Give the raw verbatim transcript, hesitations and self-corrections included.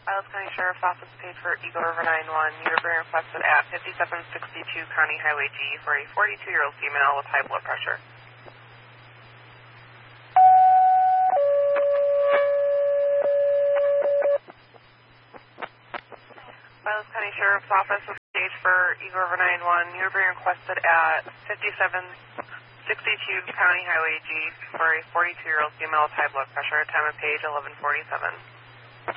Miles County Sheriff's Office paid for Eagle River nine one. You were being requested at fifty-seven sixty-two County Highway G for a forty-two-year-old female with high blood pressure. Miles County Sheriff's Office was staged for Eagle River nine one. You were being requested at fifty-seven sixty-two County Highway G for a forty-two-year-old female with high blood pressure. Time of page eleven forty-seven.